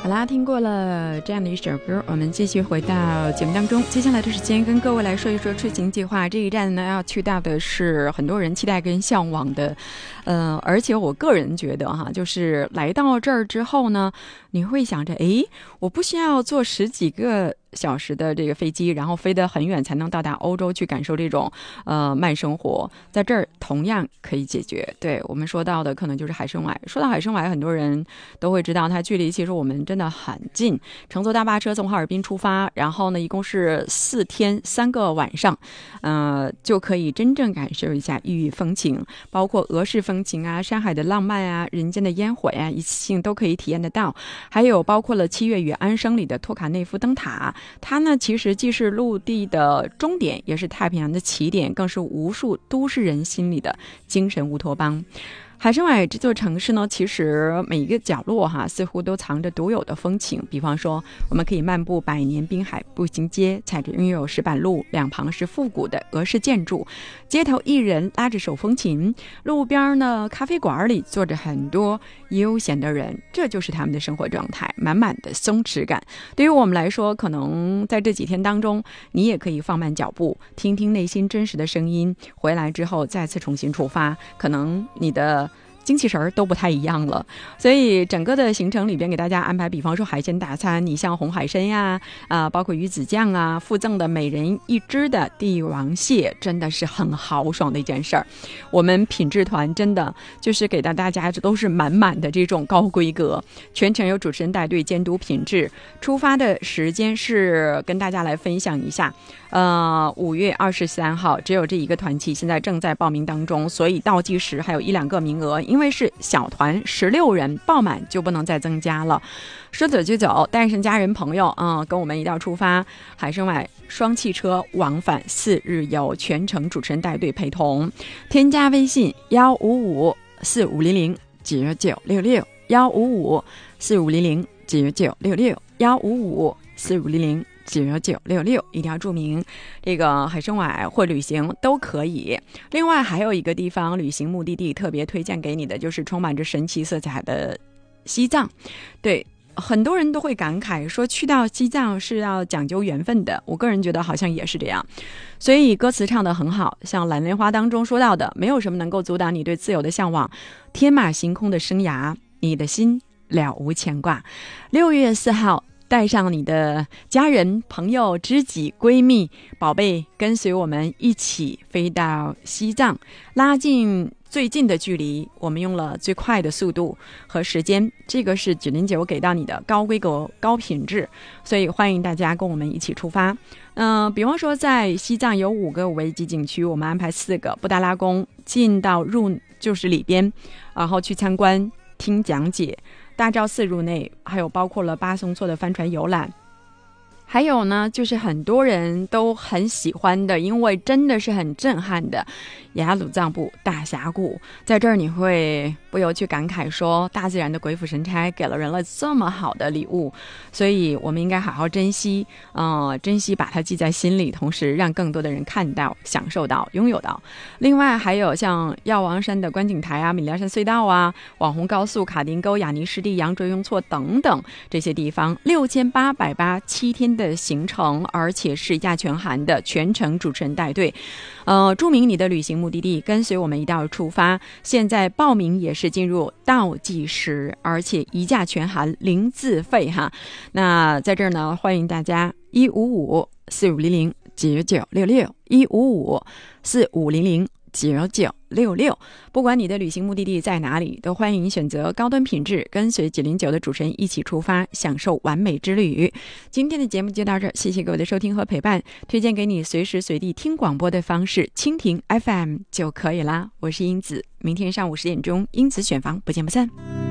好啦，听过了这样的一首歌，我们继续回到节目当中。接下来的时间跟各位来说一说出行计划。这一站呢，要去到的是很多人期待跟向往的，而且我个人觉得哈，就是来到这儿之后呢，你会想着，诶，我不需要坐10几个小时的这个飞机，然后飞得很远才能到达欧洲去感受这种慢生活，在这儿同样可以解决。对，我们说到的可能就是海参崴。说到海参崴，很多人都会知道它距离其实我们真的很近，乘坐大巴车从哈尔滨出发，然后呢一共是4天3个晚上，就可以真正感受一下异域风情，包括俄式风情啊、山海的浪漫啊、人间的烟火啊，一次性都可以体验得到。还有包括了7月与安生里的托卡内夫灯塔，它呢其实既是陆地的终点，也是太平洋的起点，更是无数都市人心里的精神乌托邦。海参崴这座城市呢，其实每一个角落似乎都藏着独有的风情。比方说，我们可以漫步百年滨海步行街，踩着拥有石板路，两旁是复古的俄式建筑，街头艺人拉着手风琴，路边呢咖啡馆里坐着很多悠闲的人，这就是他们的生活状态，满满的松弛感。对于我们来说，可能在这几天当中，你也可以放慢脚步，听听内心真实的声音，回来之后再次重新出发，可能你的精气神都不太一样了。所以整个的行程里边给大家安排，比方说海鲜大餐，你像红海参呀，包括鱼子酱啊，附赠的每人1只的帝王蟹，真的是很豪爽的一件事儿。我们品质团真的就是给到大家都是满满的这种高规格，全程有主持人带队监督品质。出发的时间是跟大家来分享一下，5月23号只有这一个团期，现在正在报名当中，所以倒计时还有1-2个名额，因为是小团16人，报满就不能再增加了。说走就走，带上家人朋友跟我们一道出发。海参崴双汽车往返4日游，全程主持人带队陪同。添加微信15545009966 15545009966 15545009966，一定要注明这个海参崴或旅行都可以。另外还有一个地方旅行目的地特别推荐给你的，就是充满着神奇色彩的西藏。对，很多人都会感慨说去到西藏是要讲究缘分的，我个人觉得好像也是这样。所以歌词唱得很好，像蓝莲花当中说到的，没有什么能够阻挡你对自由的向往，天马行空的生涯，你的心了无牵挂。6月4号带上你的家人、朋友、知己、闺蜜、宝贝，跟随我们一起飞到西藏，拉近最近的距离。我们用了最快的速度和时间，这个是909给到你的高规格、高品质，所以欢迎大家跟我们一起出发。比方说在西藏有5个5维级景区，我们安排4个，布达拉宫进到就是里边，然后去参观听讲解。大昭寺入内，还有包括了巴松措的帆船游览，还有呢就是很多人都很喜欢的，因为真的是很震撼的雅鲁藏布大峡谷。在这儿你会不由去感慨说，大自然的鬼斧神差给了人类这么好的礼物，所以我们应该好好珍惜，珍惜把它记在心里，同时让更多的人看到、享受到、拥有到。另外还有像药王山的观景台啊、米拉山隧道啊、网红高速、卡丁沟、雅尼湿地、羊卓雍措等等这些地方，6887 7天的行程，而且是1价全含的，全程主持人带队。注明你的旅行目的地，跟随我们一道出发。现在报名也是进入倒计时，而且1价全含，零自费哈。那在这儿呢，欢迎大家15545009966 15545009966，不管你的旅行目的地在哪里，都欢迎选择高端品质，跟随909的主持人一起出发，享受完美之旅。今天的节目就到这儿，谢谢各位的收听和陪伴。推荐给你随时随地听广播的方式，蜻蜓 FM 就可以啦。我是英子，明天上午10点钟，英子选房不见不散。